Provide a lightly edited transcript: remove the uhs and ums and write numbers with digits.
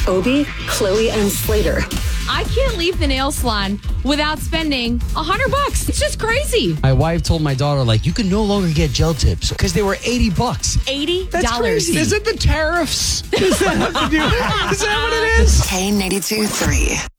Obi, Chloe, and Slater. I can't leave the nail salon without spending $100. It's just crazy. My wife told my daughter, you can no longer get gel tips because they were $80. $80. That's crazy. Is it the tariffs? Is that what it is? K82 3.